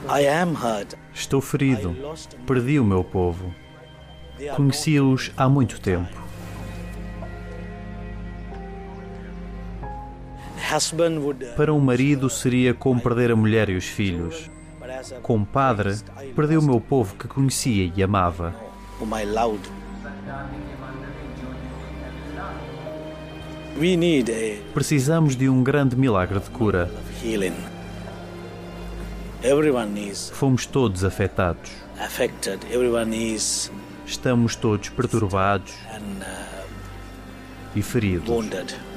Estou ferido. Perdi o meu povo. Conheci-os há muito tempo. Para um marido seria como perder a mulher e os filhos. Como padre, perdi o meu povo que conhecia e amava. Precisamos de um grande milagre de cura. Fomos todos afetados. Estamos todos perturbados e feridos.